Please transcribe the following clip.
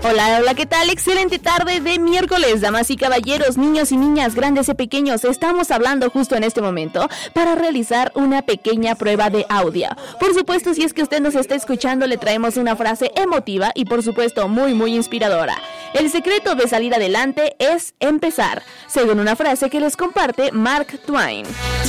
Hola, hola, ¿qué tal? Excelente tarde de miércoles, damas y caballeros, niños y niñas, grandes y pequeños. Estamos hablando justo en este momento para realizar una pequeña prueba de audio. Por supuesto, si es que usted nos está escuchando, le traemos una frase emotiva y por supuesto muy inspiradora. El secreto de salir adelante es empezar, según una frase que les comparte Mark Twain.